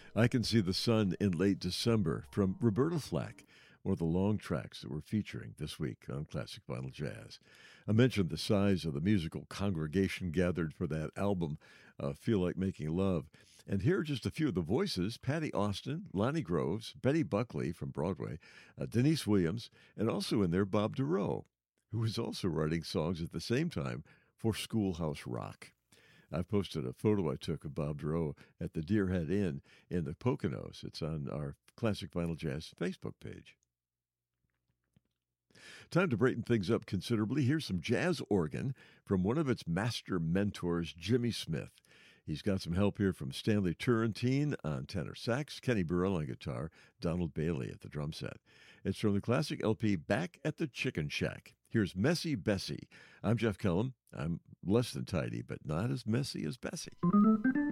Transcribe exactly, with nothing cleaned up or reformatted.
I Can See the Sun in Late December from Roberta Flack, one of the long tracks that we're featuring this week on Classic Vinyl Jazz. I mentioned the size of the musical congregation gathered for that album, uh, Feel Like Making Love. And here are just a few of the voices: Patty Austin, Lonnie Groves, Betty Buckley from Broadway, uh, Denise Williams, and also in there Bob Dorough, who was also writing songs at the same time for Schoolhouse Rock. I've posted a photo I took of Bob Dorough at the Deerhead Inn in the Poconos. It's on our Classic Vinyl Jazz Facebook page. Time to brighten things up considerably. Here's some jazz organ from one of its master mentors, Jimmy Smith. He's got some help here from Stanley Turrentine on tenor sax, Kenny Burrell on guitar, Donald Bailey at the drum set. It's from the classic L P Back at the Chicken Shack. Here's Messy Bessie. I'm Jeff Kellum. I'm less than tidy, but not as messy as Bessie.